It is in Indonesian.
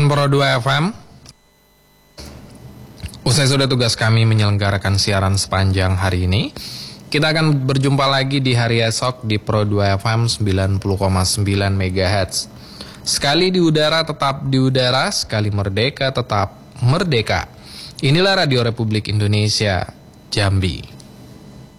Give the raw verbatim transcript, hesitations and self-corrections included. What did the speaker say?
Teman Pro dua F M, usai sudah tugas kami menyelenggarakan siaran sepanjang hari ini, kita akan berjumpa lagi di hari esok di Pro dua F M sembilan puluh koma sembilan megahertz. Sekali di udara tetap di udara, sekali merdeka tetap merdeka. Inilah Radio Republik Indonesia, Jambi.